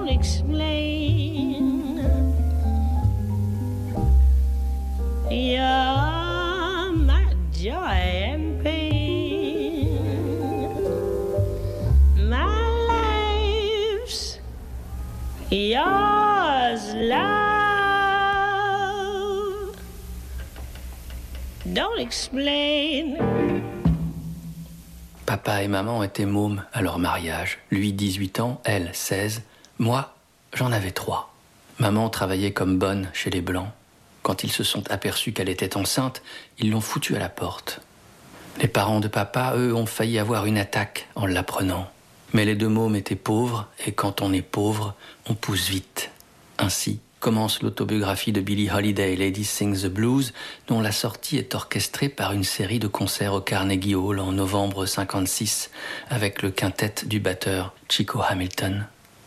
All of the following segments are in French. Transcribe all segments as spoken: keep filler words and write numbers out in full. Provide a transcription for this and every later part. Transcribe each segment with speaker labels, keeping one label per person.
Speaker 1: don't explain. You're my joy and pain. My life's yours, love. Don't explain.
Speaker 2: Papa et maman étaient mômes à leur mariage. Lui, dix-huit ans, elle, seize. Moi, j'en avais trois. Maman travaillait comme bonne chez les Blancs. Quand ils se sont aperçus qu'elle était enceinte, ils l'ont foutue à la porte. Les parents de papa, eux, ont failli avoir une attaque en l'apprenant. Mais les deux mômes étaient pauvres, et quand on est pauvre, on pousse vite. Ainsi commence l'autobiographie de Billie Holiday, Lady Sings the Blues, dont la sortie est orchestrée par une série de concerts au Carnegie Hall en novembre cinquante-six, avec le quintet du batteur Chico Hamilton.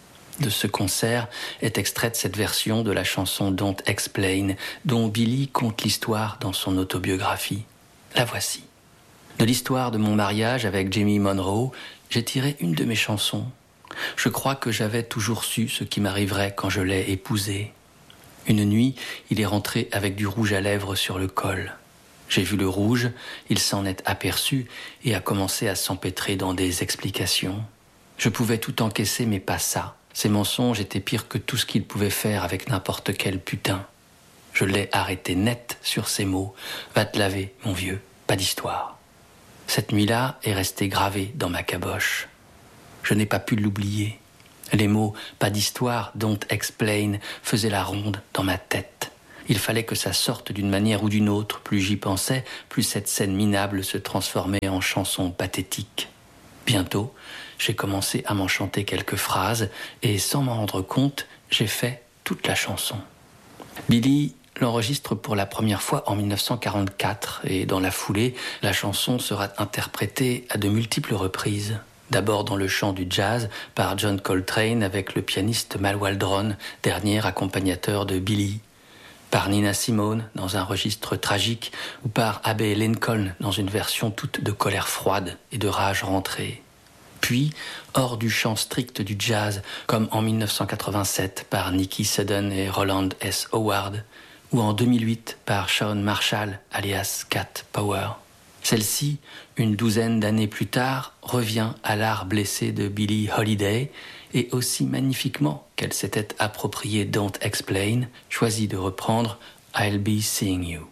Speaker 2: De ce concert est extraite cette version de la chanson Don't Explain, dont Billie conte l'histoire dans son autobiographie. La voici. De l'histoire de mon mariage avec Jamie Monroe, j'ai tiré une de mes chansons. Je crois que j'avais toujours su ce qui m'arriverait quand je l'ai épousé. Une nuit, il est rentré avec du rouge à lèvres sur le col. J'ai vu le rouge, il s'en est aperçu et a commencé à s'empêtrer dans des explications. Je pouvais tout encaisser, mais pas ça. Ces mensonges étaient pires que tout ce qu'il pouvait faire avec n'importe quel putain. Je l'ai arrêté net sur ces mots. Va te laver, mon vieux, pas d'histoire. Cette nuit-là est restée gravée dans ma caboche. Je n'ai pas pu l'oublier. Les mots « pas d'histoire »,« don't explain » faisaient la ronde dans ma tête. Il fallait que ça sorte d'une manière ou d'une autre. Plus j'y pensais, plus cette scène minable se transformait en chanson pathétique. Bientôt, j'ai commencé à m'en chanter quelques phrases et sans m'en rendre compte, j'ai fait toute la chanson. Billie l'enregistre pour la première fois en dix-neuf cent quarante-quatre et dans la foulée, la chanson sera interprétée à de multiples reprises. D'abord dans le chant du jazz par John Coltrane avec le pianiste Mal Waldron, dernier accompagnateur de Billie. Par Nina Simone dans un registre tragique ou par Abbey Lincoln dans une version toute de colère froide et de rage rentrée. Puis, hors du champ strict du jazz, comme en dix-neuf cent quatre-vingt-sept par Nicky Sudden et Roland S. Howard, ou en deux mille huit par Sean Marshall, alias Cat Power. Celle-ci, une douzaine d'années plus tard, revient à l'art blessé de Billie Holiday et aussi magnifiquement qu'elle s'était appropriée Don't Explain, choisit de reprendre I'll Be Seeing You.